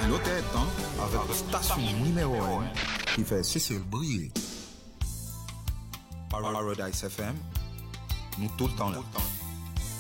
L'autre temps avec la station numéro 1 qui fait Cécile briller. Paradise FM, nous tout le temps là.